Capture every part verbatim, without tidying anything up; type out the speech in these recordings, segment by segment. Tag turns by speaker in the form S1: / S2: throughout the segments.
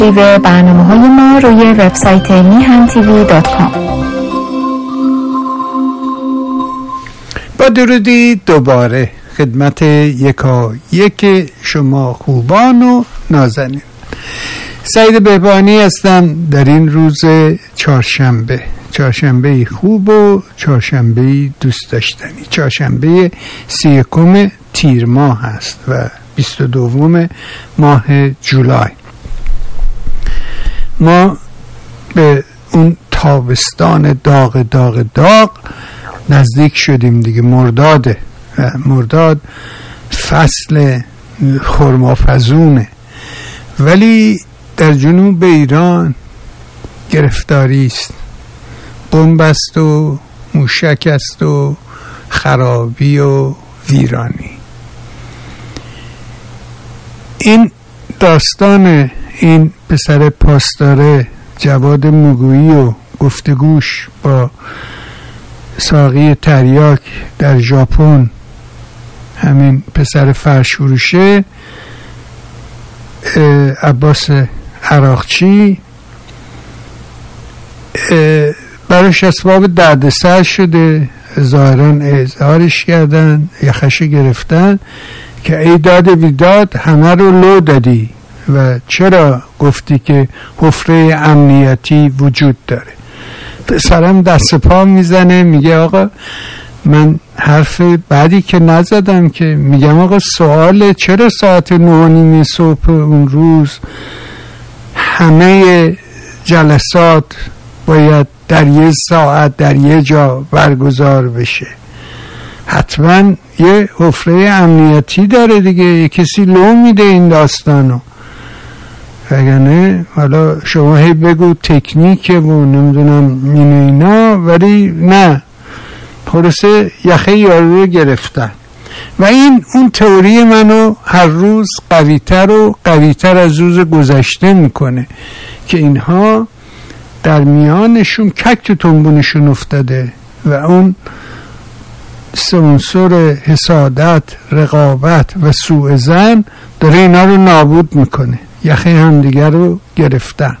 S1: آرشیو برنامه‌های ما روی وبسایت میهن تیوی دات کام.
S2: با درودی دوباره خدمت یکا یک شما خوبان و نازنین. سعید بهبانی هستم در این روز چهارشنبه چهارشنبه خوب و چهارشنبه دوست داشتنی. چهارشنبه سی یکم تیر ماه هست و بیست و دوم ماه جولای. ما به اون تابستان داغ داغ داغ نزدیک شدیم دیگه. مرداده، مرداد فصل خرمافزونه، ولی در جنوب ایران گرفتاری است، بمب است و موشک است و خرابی و ویرانی. این داستان این پسر پاسداره جواد موگویی و گفتگوش با ساقی تریاک در ژاپن، همین پسر فرشفروشه عباس عراقچی، براش اسباب دردسر شده. ظاهرا اظهارش کردن، یخش گرفتن که ای داد بیداد همه رو لو دادی و چرا گفتی که حفره امنیتی وجود داره. پسرم دست پا میزنه، میگه آقا من حرف بعدی که نزدم، که میگم آقا سواله چرا ساعت نه و نیم صبح اون روز همه جلسات باید در یه ساعت در یه جا برگزار بشه؟ حتما یه حفره امنیتی داره دیگه، یه کسی لو میده این داستانو، وگرنه حالا شما هی بگو تکنیکه و نمیدونم این اینا، ولی نه، خلاصه یخه یارو رو گرفتن. و این اون تئوری منو هر روز قویتر و قویتر از روز گذشته میکنه که اینها در میانشون کک تو تنبونشون افتاده و اون سانسور حسادت، رقابت و سوء ظن داره اینا رو نابود میکنه. یخه همدیگر رو گرفتن.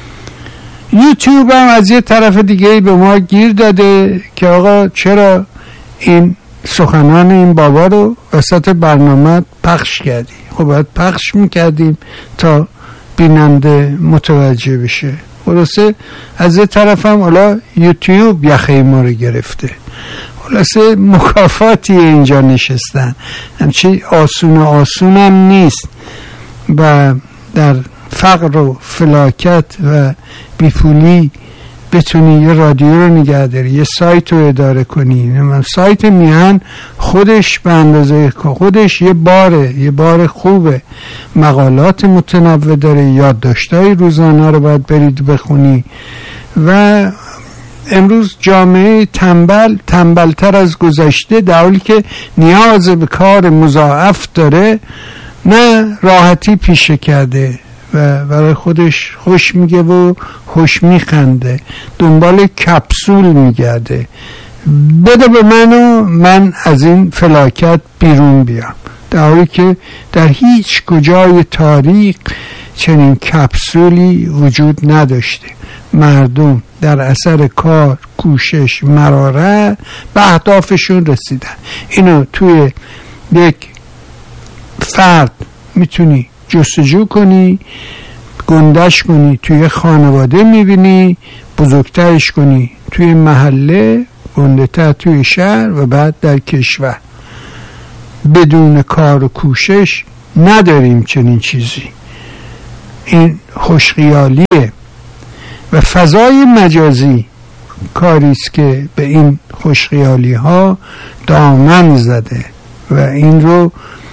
S2: یوتیوب هم از یه طرف دیگه به ما گیر داده که آقا چرا این سخنان این بابا رو وسط برنامه پخش کردی؟ خب باید پخش میکردیم تا بیننده متوجه بشه. خلاصه از یه طرف هم حالا یوتیوب یخه ما رو گرفته. خلاصه مکافاتی اینجا نشستن، همچی آسون و آسون هم نیست و در فقر و فلاکت و بیپولی بتونی یه رادیو رو نگه داری، یه سایت رو اداره کنی. سایت میهن خودش به اندازه خودش یه باره، یه بار خوبه، مقالات متنوع داره، یادداشت‌های روزانه رو باید برید بخونی. و امروز جامعه تنبل تنبلتر از گذشته، در حالی که نیاز به کار مضاعف داره، نه راحتی پیشه کرده و برای خودش خوش میگه و خوش میخنده، دنبال کپسول میگرده. بده به منو من از این فلاکت بیرون بیام، در حالی که در هیچ کجای تاریخ چنین کپسولی وجود نداشته. مردم در اثر کار، کوشش، مرارت به اهدافشون رسیدن. اینو توی یک فرد میتونی جستجو کنی، گندش کنی، توی خانواده میبینی، بزرگترش کنی توی محله، گنده‌تر توی شهر و بعد در کشور. بدون کار و کوشش نداریم چنین چیزی. این خوشخیالیه و فضای مجازی کاریست که به این خوشخیالی ها دامن زده و این رو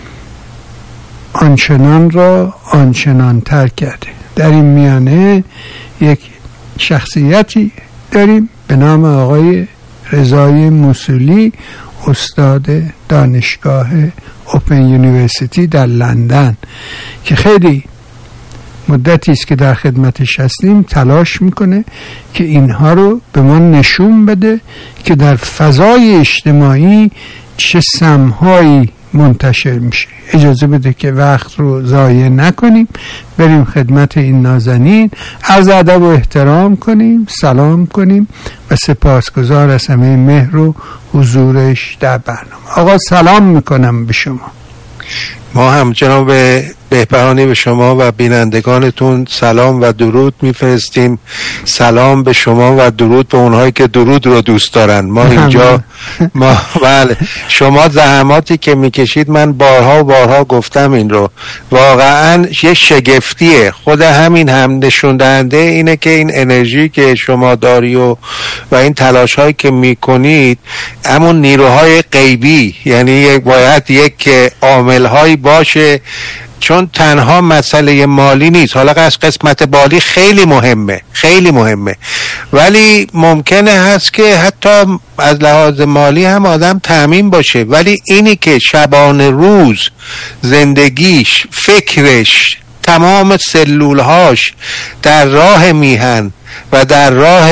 S2: آنچنان را آنچنان تر کرده. در این میانه یک شخصیتی داریم به نام آقای رضای موصولی، استاد دانشگاه اوپن یونیورسیتی در لندن، که خیلی مدتی است که در خدمتش هستیم، تلاش میکنه که اینها رو به ما نشون بده که در فضای اجتماعی چه سمهایی منتشر میشه. اجازه بده که وقت رو ضایع نکنیم، بریم خدمت این نازنین، عرض ادب و احترام کنیم، سلام کنیم و سپاسگزار از همه مهر و حضورش در برنامه. آقا سلام میکنم به شما.
S3: ما هم جناب بهبهانی به شما و بینندگانتون سلام و درود میفرستیم. سلام به شما و درود به اونهایی که درود رو دوست دارن. ما اینجا ما بله شما زحماتی که میکشید من بارها و بارها گفتم این رو، واقعا یه شگفتیه. خود همین هم نشون دهنده اینه که این انرژی که شما داری و و این تلاش هایی که میکنید همون نیروهای غیبی، یعنی باید یک عامل هایی باشه، چون تنها مسئله مالی نیست. حالا از قسمت مالی خیلی مهمه خیلی مهمه ولی ممکنه هست که حتی از لحاظ مالی هم آدم تامین باشه، ولی اینی که شبانه روز زندگیش، فکرش، تمام سلولهاش در راه میهن و در راه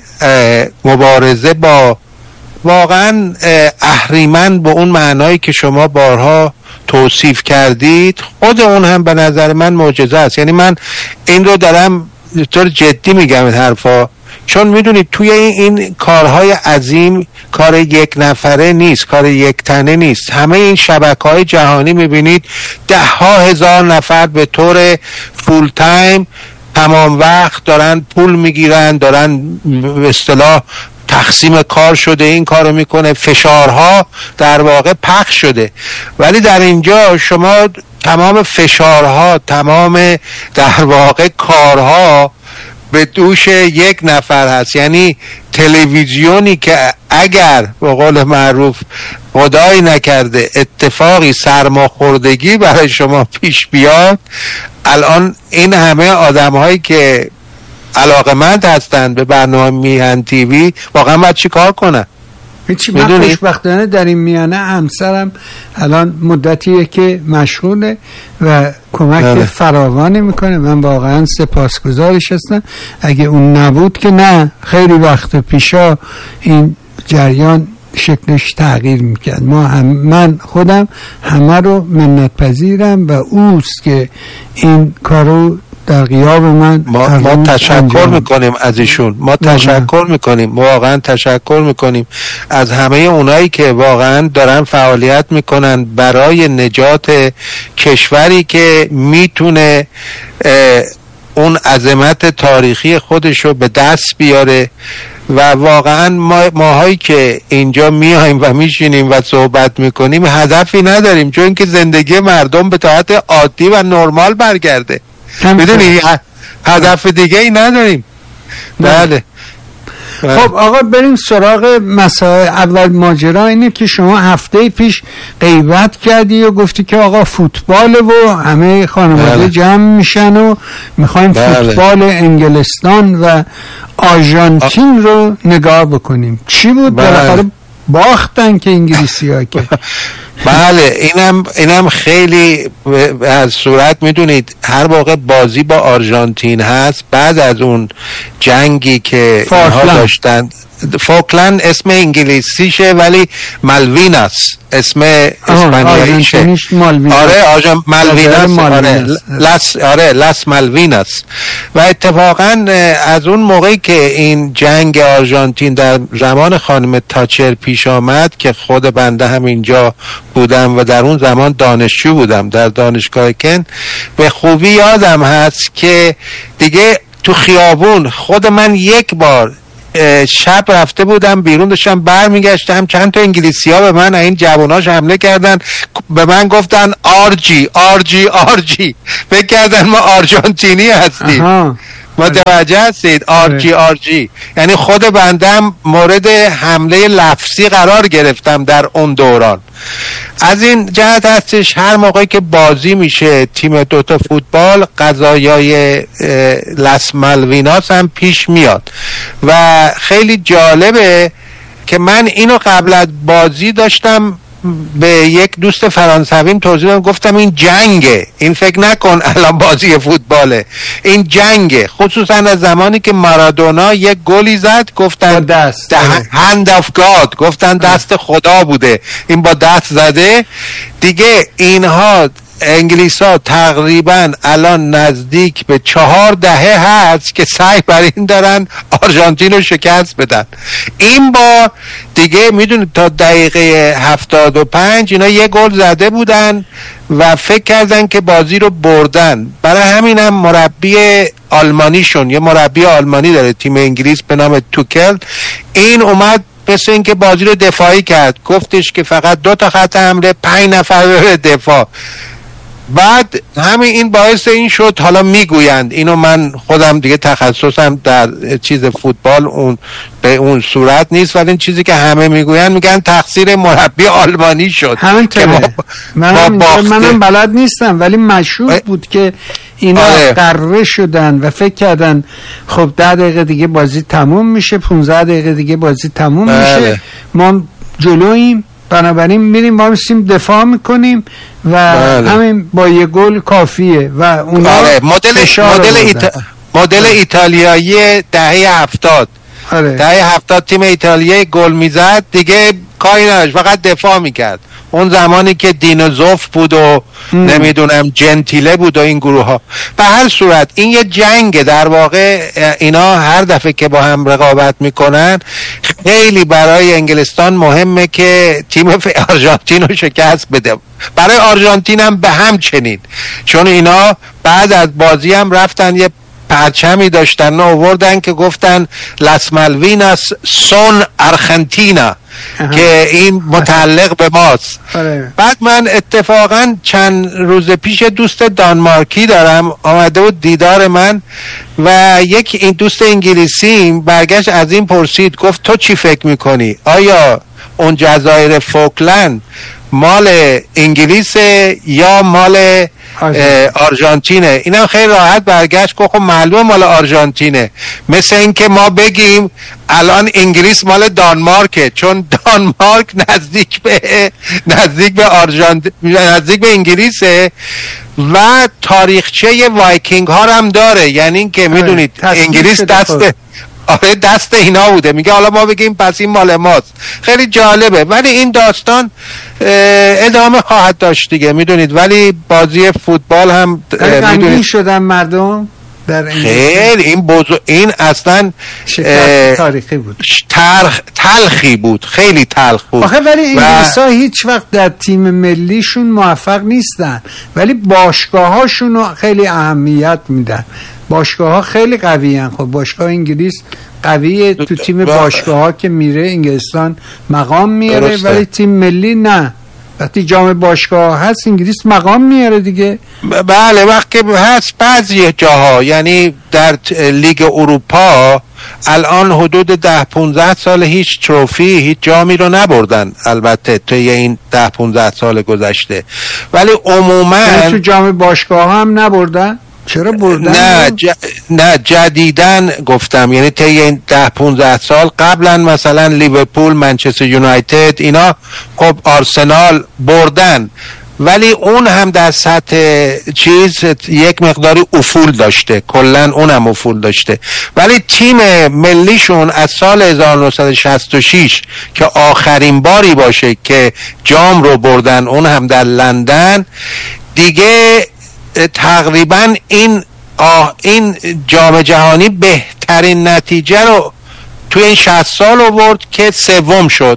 S3: مبارزه با واقعا اهریمن به اون معنایی که شما بارها توصیف کردید، خود اون هم به نظر من معجزه است. یعنی من این رو دارم طور جدی میگم این حرفا، چون میدونید توی این, این کارهای عظیم کار یک نفره نیست، کار یک تنه نیست. همه این شبکه‌های جهانی میبینید ده ها هزار نفر به طور فول تایم تمام وقت دارن پول میگیرن، دارن به اصطلاح تقسیم کار شده، این کارو میکنه، فشارها در واقع پخش شده. ولی در اینجا شما تمام فشارها، تمام در واقع کارها به دوش یک نفر هست. یعنی تلویزیونی که اگر به قول معروف خدایی نکرده اتفاقی سرماخوردگی برای شما پیش بیاد، الان این همه آدم هایی که علاقمند هستند به برنامه میهن تیوی واقعا باید چی کار کنن؟
S2: هیچی. من خوشبختانه در این میانه همسرم الان مدتیه که مشغوله و کمک بله. فراوانی میکنه. من واقعا سپاسگزارش هستم. اگه اون نبود که نه، خیلی وقت پیشا این جریان شکلش تغییر میکرد. ما هم من خودم همه رو منت پذیرم و اوست که این کارو در غیاب من
S3: ما, ما تشکر میکنیم از ایشون. ما تشکر میکنیم، واقعا تشکر میکنیم از همه اونایی که واقعا دارن فعالیت میکنن برای نجات کشوری که میتونه اون عظمت تاریخی خودشو به دست بیاره. و واقعا ما ماهایی که اینجا میایم و میشینیم و صحبت میکنیم هدفی نداریم، چون که زندگی مردم به طرز عادی و نرمال برگرده. میدونی هدف دیگه ای نداریم. بله.
S2: خب آقا بریم سراغ مسائل. اول ماجرا اینه که شما هفته پیش غیبت کردی و گفتی که آقا فوتبال و همه خانواده بله. جمع میشن و میخوایم بله. فوتبال انگلستان و آرژانتین رو نگاه بکنیم. چی بود؟ بله. بالاخره باختن که انگلیسی ها که
S3: بله. اینم اینم خیلی از صورت میدونید هر موقع بازی با آرژانتین هست، بعد از اون جنگی که اینها داشتن، فوکلند اسم انگلیسیشه ولی مالویناس اسم اسپانیاییشه. آره آجا مالویناس. آره لاس آره لاس مالویناس. و اتفاقا از اون موقعی که این جنگ آرژانتین در زمان خانم تاچر پیش آمد که خود بنده هم اینجا بودم و در اون زمان دانشجو بودم در دانشگاه کن، به خوبی یادم هست که دیگه تو خیابون خود من یک بار شب رفته بودم بیرون، داشتم برمیگشتم، چند تا انگلیسی ها به من این جواناش حمله کردن، به من گفتن آرجی آرجی آرجی، فکر کردن ما آرژانتینی هستیم. متوجه هستید؟ آرجی آرجی یعنی خود بندم مورد حمله لفظی قرار گرفتم در اون دوران. از این جهت هستش هر موقعی که بازی میشه تیم دوتا فوتبال قضایای لاس مالویناس هم پیش میاد و خیلی جالبه که من اینو قبل از بازی داشتم به یک دوست فرانسویم توضیح دادم، گفتم این جنگه، این فکر نکن الان بازی فوتباله، این جنگه. خصوصا از زمانی که مارادونا یک گلی زد گفتن
S2: دست
S3: hand of God، گفتن دست خدا بوده، این با دست زده دیگه. اینها انگلیس ها تقریبا الان نزدیک به چهار دهه هست که سعی بر این دارن آرژانتین رو شکست بدن. این با دیگه میدونید تا دقیقه هفتاد و پنج اینا یه گل زده بودن و فکر کردن که بازی رو بردن. برای همین هم مربی آلمانیشون، یه مربی آلمانی داره تیم انگلیس به نام توکل، این اومد مثل این که بازی رو دفاعی کرد، گفتش که فقط دو تا خط حمله، پنج نفر به دفاع. بعد همین این باعث این شد، حالا میگویند اینو من خودم دیگه تخصصم در چیز فوتبال اون به اون صورت نیست، ولی این چیزی که همه میگویند میگن تقصیر مربی آلمانی شد.
S2: همینطوره. منم منم بلد نیستم ولی مشهور بود که اینا قره شدن و فکر کردن خب ده دقیقه دیگه بازی تموم میشه، پونزده دقیقه دیگه بازی تموم بله. میشه، ما جلوییم، بنابراین میریم ما میسیم دفاع میکنیم و بله. همین با یه گل کافیه و اونا
S3: آره. مدل مدل ایتا... مدل ایتالیایی دهه هفتاد آره. دهه هفتاد تیم ایتالیا گل میزد دیگه کاری نداشت، فقط دفاع میکرد. اون زمانی که دینوزوف بود و ام. نمیدونم جنتیله بود و این گروه ها. به هر صورت این یه جنگه در واقع. اینا هر دفعه که با هم رقابت میکنن خیلی برای انگلستان مهمه که تیم آرژانتین رو شکست بده. برای آرژانتین هم به همچنین، چون اینا بعد از بازی هم رفتن یه پرچمی داشتن و آوردن که گفتن لاس مالویناس سون آرژانتینا که این متعلق به ماست. بعد من اتفاقا چند روز پیش دوست دانمارکی دارم آمده بود دیدار من و یک این دوست انگلیسی برگشت از این پرسید، گفت تو چی فکر میکنی؟ آیا اون جزایر فوکلند مال انگلیسه یا مال آرژانتینه؟ اینم خیلی راحت برگشت گفت خب معلومه مال آرژانتینه. مثل این که ما بگیم الان انگلیس مال دانمارکه، چون دانمارک نزدیک به نزدیک به آرژانتین نزدیک به انگلیسه و تاریخچه وایکینگ ها هم داره. یعنی این که میدونید انگلیس دست آره دست اینا بوده. میگه حالا ما بگیم پس این مال ماست. خیلی جالبه، ولی این داستان ادامه خواهد داشت دیگه میدونید. ولی بازی فوتبال هم
S2: غمگین شدن مردم در
S3: خیلی این بزرگ این اصلا
S2: تاریخی بود،
S3: تلخ تلخی بود، خیلی تلخ بود.
S2: آخه ولی انگلیس‌ها هیچ وقت در تیم ملیشون موفق نیستن ولی باشگاه‌هاشون رو خیلی اهمیت میدن. باشگاه‌ها خیلی قوی‌ان. خب باشگاه انگلیس قویه، تو تیم باشگاه‌ها که میره انگلستان مقام میاره ولی تیم ملی نه. وقتی جام باشگاه هست انگلیس مقام میاره دیگه.
S3: بله وقتی هست بعضی جاها، یعنی در لیگ اروپا الان حدود ده پونزده سال هیچ تروفی هیچ جامی رو نبردن البته توی این ده پونزده سال گذشته، ولی عموما
S2: تو جام باشگاه هم نبردن. چرا بردن؟
S3: نه ج... نه جدیدن گفتم، یعنی طی این ده پونزده سال قبلا مثلا لیورپول، منچستر یونایتد اینا خب آرسنال بردن، ولی اون هم در سطح چیز یک مقداری افول داشته، کلن اون هم افول داشته. ولی تیم ملیشون از سال هزار و نهصد و شصت و شش که آخرین باری باشه که جام رو بردن، اون هم در لندن دیگه، تقریبا این آه این جام جهانی بهترین نتیجه رو توی این شصت سال آورد که سوم شد.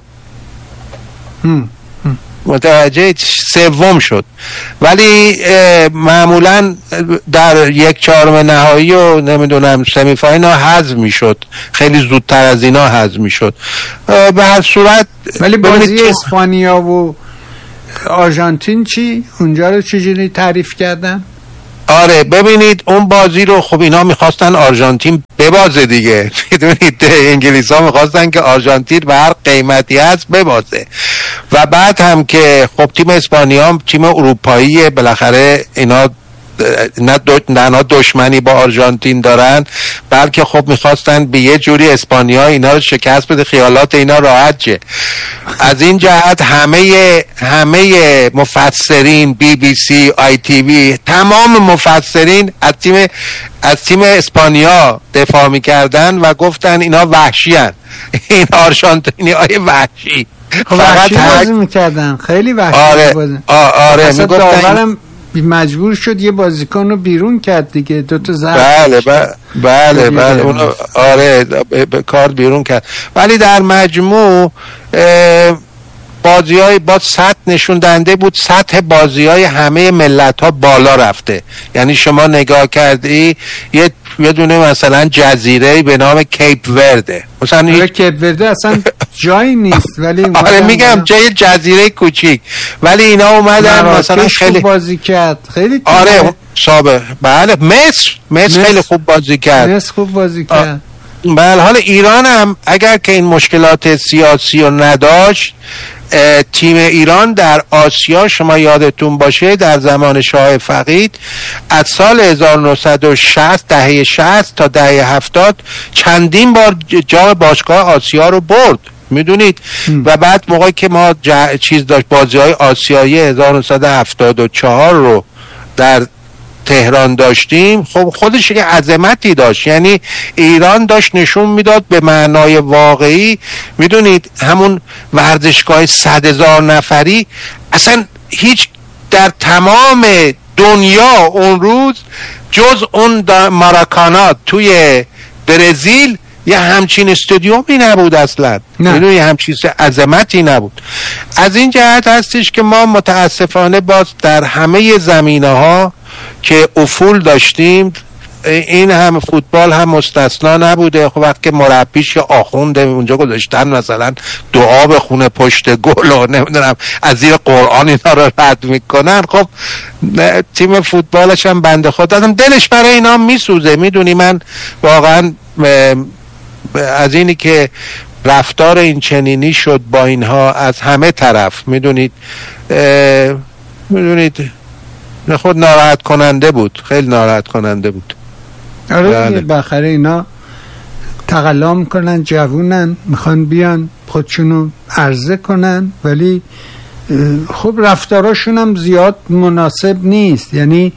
S3: متوجه سوم شد، ولی معمولا در یک چهارم نهایی و نمیدونم سمی فاینال حذف میشد، خیلی زودتر از اینا حذف میشد. به هر صورت
S2: ولی بازی اسپانیا و آرژانتین چی؟ اونجا رو چجوری تعریف کردن؟
S3: آره ببینید اون بازی رو خب اینا میخواستن آرژانتین ببازه دیگه، میدونید انگلیس ها میخواستن که آرژانتین به هر قیمتی هست ببازه و بعد هم که خب تیم اسپانیا هم تیم اروپاییه، بالاخره اینا نه نه دشمنی با آرژانتین دارن، بلکه خب میخواستن به یه جوری اسپانیا اینا رو شکست بده، خیالات اینا راحت شه. از این جهت همه همه مفسرین، بی بی سی، آی تی وی، تمام مفسرین از تیم از تیم اسپانیا دفاع میکردن و گفتن اینا وحشی هن. این آرژانتینی های وحشی
S2: وحشی بازی میکردن، خیلی وحشی.
S3: آره
S2: بازی.
S3: آره
S2: میگفتن مجبور شد یه بازیکن رو بیرون کرد دیگه، دو تا ضربه.
S3: بله بله بله, بله. اونو آره به کار بیرون کرد. ولی در مجموع بازی های با سطح نشون دهنده بود، سطح بازی های همه ملت ها بالا رفته. یعنی شما نگاه کردی یه یه دونه مثلا جزیره به نام کیپ ورده، مثلا
S2: آره کیپ ورده اصلا جایی نیست ولی
S3: آره میگم جای جزیره کوچیک، ولی اینا اومدن مثلا خیلی
S2: بازی کرد، خیلی
S3: آره سابق. بله مصر مصر خیلی خوب بازی کرد،
S2: مصر خوب بازی کرد.
S3: بله حالا ایران هم اگر که این مشکلات سیاسی رو نداشت، تیم ایران در آسیا شما یادتون باشه در زمان شاه فقید از سال هزار و نهصد و شصت دهه شصت تا دهه هفتاد چندین بار جام باشگاه آسیا رو برد، میدونید. و بعد موقعی که ما جا... چیز داشت بازی های آسیایی هزار و نهصد و هفتاد و چهار رو در تهران داشتیم، خب خودش یه عظمتی داشت. یعنی ایران داشت نشون میداد به معنای واقعی، میدونید همون ورزشگاه صد هزار نفری اصلا هیچ در تمام دنیا اون روز جز اون ماراکانا توی برزیل یه همچین استادیومی نبود اصلا، میدونی یه همچین عظمتی نبود. از این جهت هستش که ما متاسفانه باز در همه زمینه ها که افول داشتیم، این هم فوتبال هم مستثنا نبوده. خب وقتی که مربیش یا آخونده اونجا گذاشتن مثلا دعا بخونه پشت گل و نمیدونم از زیر قرآن اینا رو رد میکنن، خب تیم فوتبالش هم بنده خدا دلش برای اینا میسوزه. میدونی من واقعا از اینی که رفتار این چنینی شد با اینها از همه طرف، میدونید میدونید خود ناراحت کننده بود، خیلی ناراحت کننده بود.
S2: آره بالاخره اینا تقلا میکنن، جوونن، میخوان بیان خودشونو عرضه کنن، ولی خب رفتاراشون هم زیاد مناسب نیست. یعنی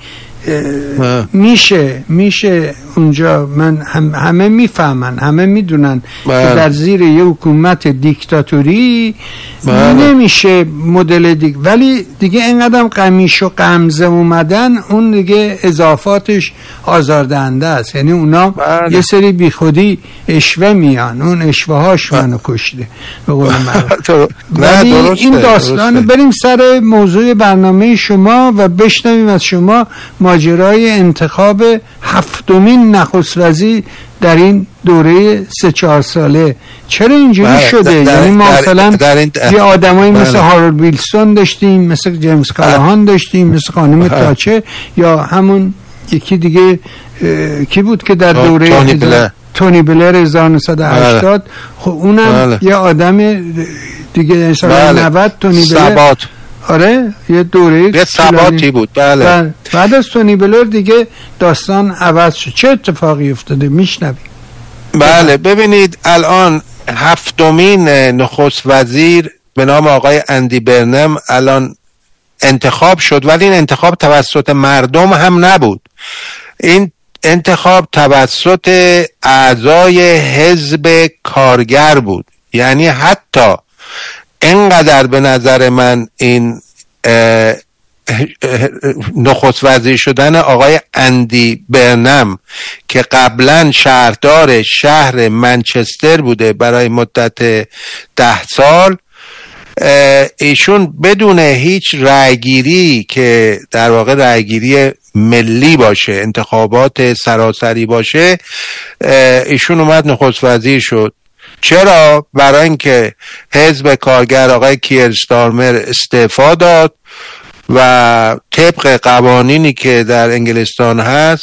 S2: میشه میشه اونجا من هم همه میفهمن، همه میدونن که در زیر یه حکومت دیکتاتوری نمیشه مدل دیگه، ولی دیگه اینقدر قمیش و قمزه اومدن اون دیگه اضافاتش آزاردهنده است. یعنی اونا بله. یه سری بیخودی اشوه میان، اون اشوه هاش منو کشته به قول من. ولی این داستان بریم سر موضوع برنامه شما و بشنویم از شما ماجرای انتخاب هفتمین نخست وزیر در این دوره سه چهار ساله چرا اینجوری بله شده. در یعنی ما مثلا یه آدمایی مثل هارولد ویلسون داشتیم، مثل جیمز کالاهان داشتیم، مثل خانم تاچر، یا همون یکی دیگه کی بود که در دوره تونی بلر, تونی بلر هزار و نهصد و هشتاد. خب اونم بله. یه آدم دیگه سال بله. نود تونی بلر آره یه دوره
S3: یه ثباتی بود. بله.
S2: بله بعد از تونی بلر دیگه داستان عوض شد. چه اتفاقی افتاده میشنویم؟
S3: بله ببینید الان هفتمین نخست وزیر به نام آقای اندی برنم الان انتخاب شد، ولی این انتخاب توسط مردم هم نبود، این انتخاب توسط اعضای حزب کارگر بود. یعنی حتی اینقدر به نظر من این نخست وزیر شدن آقای اندی برنم که قبلا شهردار شهر منچستر بوده برای مدت ده سال، ایشون بدون هیچ رأیگیری که در واقع رأیگیری ملی باشه، انتخابات سراسری باشه، ایشون اومد نخست وزیر شد. چرا؟ برای اینکه حزب کارگر آقای کیر استارمر استعفا داد و طبق قوانینی که در انگلستان هست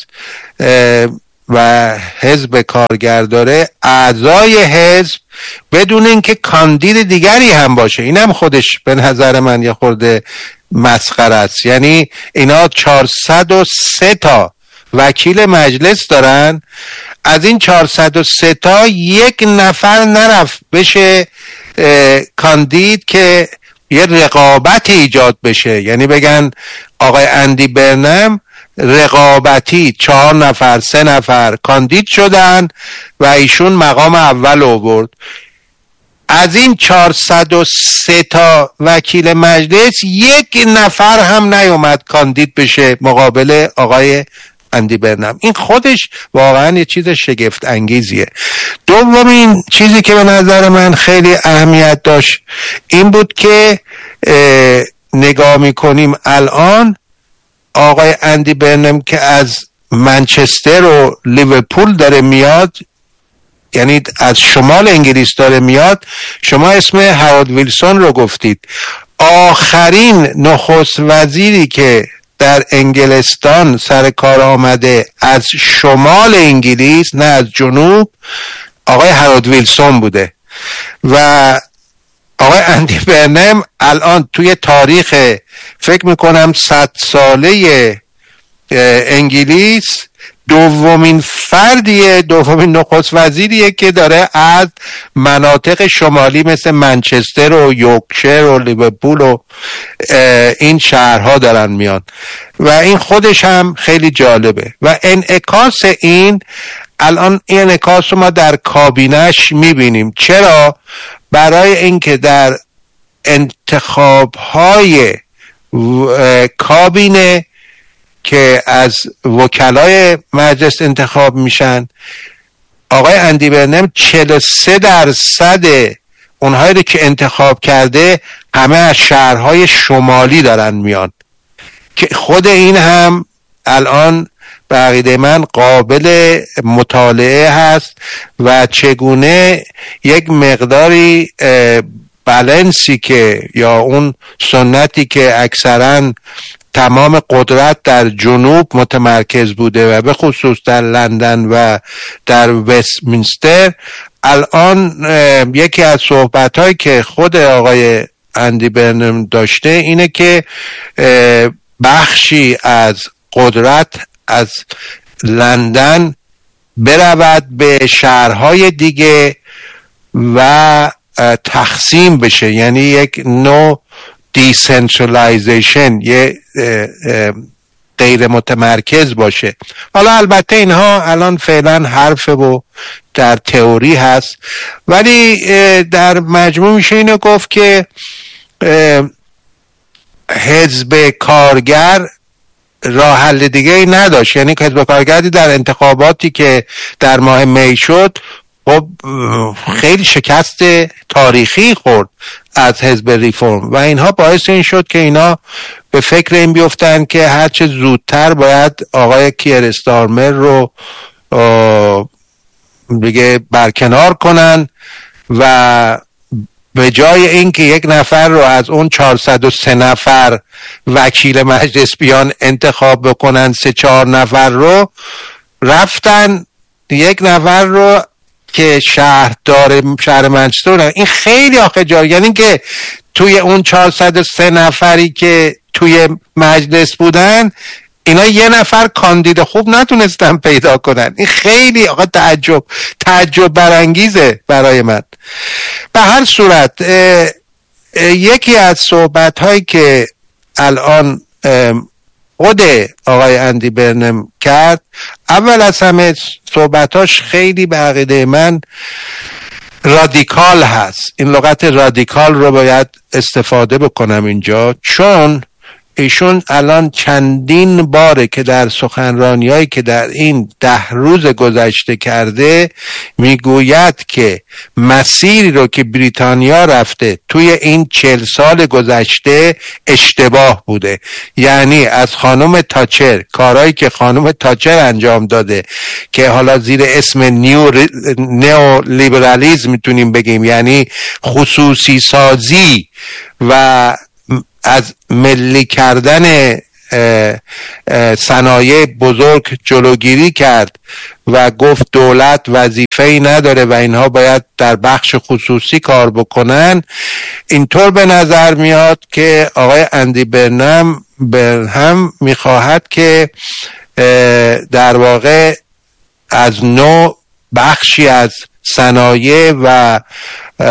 S3: و حزب کارگر داره، اعضای حزب بدون اینکه کاندید دیگری هم باشه، این هم خودش به نظر من یه خورده مسخره است. یعنی اینا چهارصد و سه تا وکیل مجلس دارن، از این چهارصد و سه تا یک نفر نرفت بشه کاندید که یه رقابت ایجاد بشه، یعنی بگن آقای اندی برنم رقابتی چهار نفر سه نفر کاندید شدن و ایشون مقام اول آورد. از این چهارصد و سه تا وکیل مجلس یک نفر هم نیومد کاندید بشه مقابل آقای اندی برنم. این خودش واقعا یه چیز شگفت انگیزیه. دومین چیزی که به نظر من خیلی اهمیت داشت این بود که نگاه میکنیم الان آقای اندی برنم که از منچستر و لیورپول داره میاد، یعنی از شمال انگلیس داره میاد. شما اسم هاوارد ویلسون رو گفتید، آخرین نخست وزیری که در انگلستان سر کار آمده از شمال انگلیس نه از جنوب آقای هاوارد ویلسون بوده و آقای اندی برنم الان توی تاریخ فکر میکنم صد ساله انگلیس دومین فردیه، دومین نخست وزیریه که داره از مناطق شمالی مثل منچستر و یورکشایر و لیورپول و این شهرها دارن میان و این خودش هم خیلی جالبه. و انعکاس این الان این انعکاس رو ما در کابینش میبینیم. چرا؟ برای اینکه در انتخاب‌های کابینه که از وکلای مجلس انتخاب میشن، آقای اندی برنم چهل و سه درصد اونهایی رو که انتخاب کرده همه از شهرهای شمالی دارن میان، که خود این هم الان به عقیده من قابل مطالعه هست و چگونه یک مقداری بالانسی که یا اون سنتی که اکثراً تمام قدرت در جنوب متمرکز بوده و به خصوص در لندن و در وستمینستر، الان یکی از صحبت‌هایی که خود آقای اندی برنم داشته اینه که بخشی از قدرت از لندن برود به شهرهای دیگه و تقسیم بشه، یعنی یک نوع دیسنترالایزیشن، یه غیر متمرکز باشه. حالا البته اینها الان فعلا حرفه و در تئوری هست، ولی در مجموع میشه اینو گفت که حزب کارگر راه حل دیگه ای نداشت. یعنی که حزب کارگری در انتخاباتی که در ماه می شد خب خیلی شکست تاریخی خورد از حزب ریفرم و اینها باعث این شد که اینا به فکر این بیفتن که هرچه زودتر باید آقای کیر استارمر رو دیگه برکنار کنن و به جای اینکه یک نفر رو از اون چهارصد و سه نفر وکیل مجلس بیان انتخاب بکنن، سه چهار نفر رو رفتن یک نفر رو که شهردار شهر منچستر. این خیلی آخه جالب، یعنی که توی اون چهارصد و سه نفری که توی مجلس بودن اینا یه نفر کاندید خوب نتونستن پیدا کنن. این خیلی آقا تعجب تعجب برانگیزه برای من. به هر صورت یکی از صحبت هایی که الان خود آقای اندی برنم کرد، اول از همه صحبتاش خیلی به عقیده من رادیکال هست. این لغت رادیکال رو باید استفاده بکنم اینجا، چون ایشون الان چندین باره که در سخنرانی‌هایی که در این ده روز گذشته کرده میگوید که مسیری رو که بریتانیا رفته توی این چهل سال گذشته اشتباه بوده. یعنی از خانم تاچر، کارهایی که خانم تاچر انجام داده که حالا زیر اسم نیو نیو لیبرالیسم میتونیم بگیم، یعنی خصوصی سازی و از ملی کردن صنایع بزرگ جلوگیری کرد و گفت دولت وظیفه‌ای نداره و اینها باید در بخش خصوصی کار بکنن، اینطور به نظر میاد که آقای اندی برنهم برنهم میخواهد که در واقع از نوع بخشی از صنایع و